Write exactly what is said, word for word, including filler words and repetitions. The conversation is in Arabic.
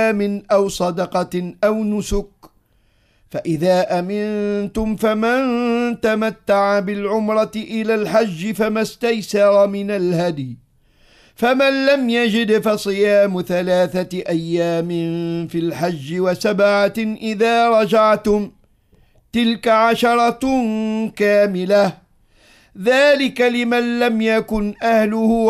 من أو صدقة أو نسك، فإذا أمنتم فمن تمتع بالعمرة إلى الحج فما استيسر من الهدي، فمن لم يجد فصيام ثلاثة أيام في الحج وسبعة إذا رجعتم، تلك عشرة كاملة، ذلك لمن لم يكن أهله